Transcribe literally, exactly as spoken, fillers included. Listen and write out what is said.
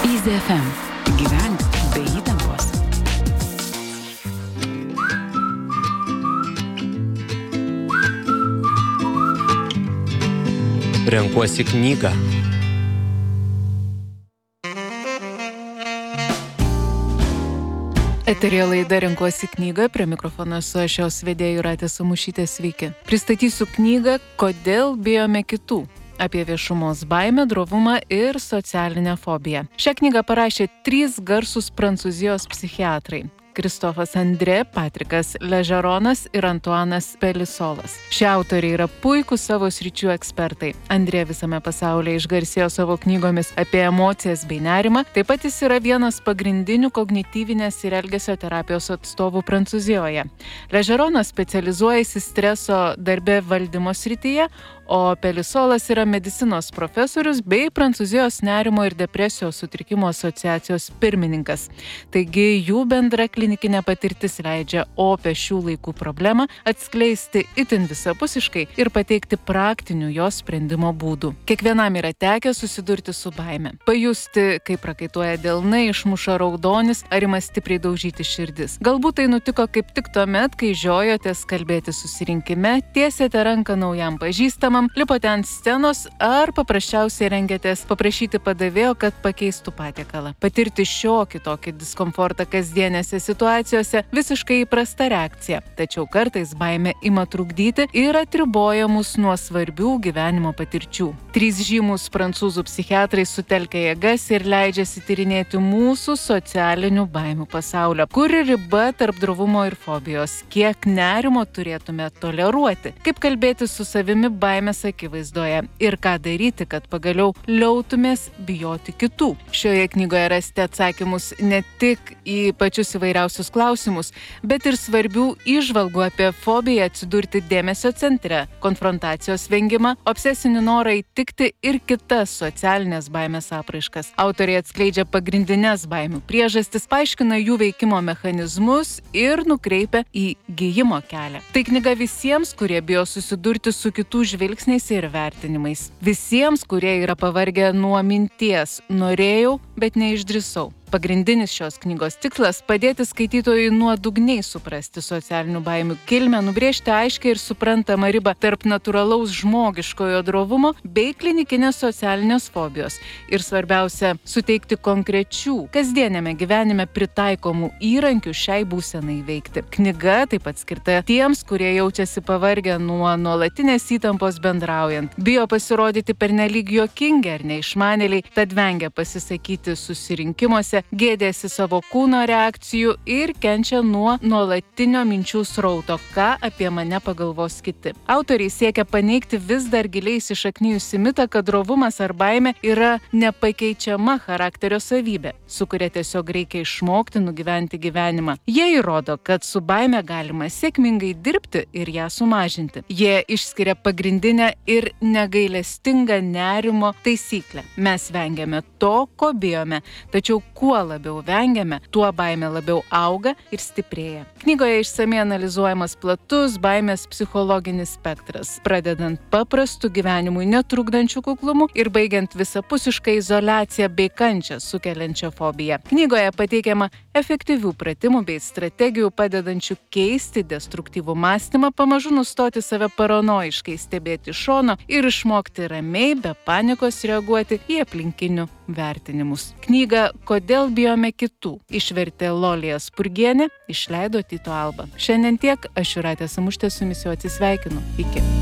Easy F M. Gyvenk be įtampos. Renkuosi knygą. Eteryje laida Renkuosi knygą, prie mikrofono su aš jos vedėja Jūratė Samušytė, sveiki. Pristatysiu knygą Kodėl bijome kitų? Apie viešumos baimę, drovumą ir socialinę fobiją. Šią knygą parašė trys garsūs prancūzijos psichiatrai. Kristofas Andrė, Patrikas Ležeronas ir Antuanas Pelisolas. Šie autoriai yra puikūs savo sričių ekspertai. Andrė visame pasaulyje išgarsėjo savo knygomis apie emocijas bei nerimą. Taip pat jis yra vienas pagrindinių kognityvinės ir elgesio terapijos atstovų Prancūzijoje. Ležeronas specializuojasi streso darbe valdymo srityje, o Pelisolas yra medicinos profesorius bei Prancūzijos nerimo ir depresijos sutrikimo asociacijos pirmininkas. Taigi jų bendra klinikinė patirtis leidžia opę šių laikų problemą atskleisti itin visapusiškai ir pateikti praktinių jos sprendimo būdų. Kiekvienam yra tekę susidurti su baime. Pajusti, kaip prakaituoja delnai, išmuša raudonis ar ima stipriai daužyti širdis. Galbūt tai nutiko kaip tik tuomet, kai žiojotės kalbėti susirinkime, tiesėte ranką naujam pažįstamam, lipote ant scenos ar paprasčiausiai rengėtės paprašyti padavėjo, kad pakeistų patiekalą. Patirti šiokį tokį diskomfortą kasdienėse situacijose visiškai įprasta reakcija, tačiau kartais baimė ima trukdyti ir atriboja mus nuo svarbių gyvenimo patirčių. Trys žymus prancūzų psichiatrai sutelkia jėgas ir leidžiasi tyrinėti mūsų socialinių baimių pasaulio. Kur riba tarp drovumo ir fobijos? Kiek nerimo turėtume toleruoti? Kaip kalbėti su savimi baimės akivaizdoje? Ir ką daryti, kad pagaliau liautumės bijoti kitų? Šioje knygoje rasite atsakymus ne tik į pačius įvairiausius klausimus, bet ir svarbių įžvalgų apie fobiją atsidurti dėmesio centre, konfrontacijos vengimą, obsesinį norą įtikti ir kitas socialinės baimės apraiškas. Autoriai atskleidžia pagrindinės baimių priežastis, paaiškina jų veikimo mechanizmus ir nukreipia į gijimo kelią. Tai knyga visiems, kurie bijo susidurti su kitų žvilgsniais ir vertinimais. Visiems, kurie yra pavargę nuo minties norėjau, bet neišdrįsau. Pagrindinis šios knygos tikslas – padėti skaitytojui nuodugniai suprasti socialinių baimių kilmę, nubrėžti aiškiai ir suprantamą ribą tarp natūralaus žmogiškojo drovumo bei klinikinės socialinės fobijos. Ir svarbiausia – suteikti konkrečių, kasdienėme gyvenime pritaikomų įrankių šiai būsenai įveikti. Knyga taip pat skirta tiems, kurie jaučiasi pavargę nuo nuolatinės įtampos bendraujant, bijo pasirodyti pernelyg juokingi ar neišmanėliai, tad vengia pasisakyti susirinkimuose, gėdėsi savo kūno reakcijų ir kenčia nuo nuolatinio minčių srauto, ką apie mane pagalvos kiti. Autoriai siekia paneigti vis dar giliai įsišaknijusi mitą, kad drovumas ar baimė yra nepakeičiama charakterio savybė, su kuria tiesiog reikia išmokti nugyventi gyvenimą. Jie įrodo, kad su baime galima sėkmingai dirbti ir ją sumažinti. Jie išskiria pagrindinę ir negailestingą nerimo taisyklę. Mes vengiame to, ko bijome, tačiau kuo labiau vengiame, tuo baimė labiau auga ir stiprėja. Knygoje išsamiai analizuojamas platus baimės psichologinis spektras, pradedant paprastų gyvenimui netrukdančių kuklumų ir baigiant visapusišką izoliaciją bei kančią sukeliančią fobiją. Knygoje pateikiama efektyvių pratimų bei strategijų padedančių keisti destruktyvų mąstymą, pamažu nustoti save paranoiškai stebėti iš šono ir išmokti ramiai, be panikos reaguoti į aplinkinių vertinimus. Knygą Kodėl bijome kitų išvertė Lolija Spurgienė, išleido Tyto Alba. Šiandien tiek, aš Jūratė Samušytė su jumis jau atsisveikinu. Iki.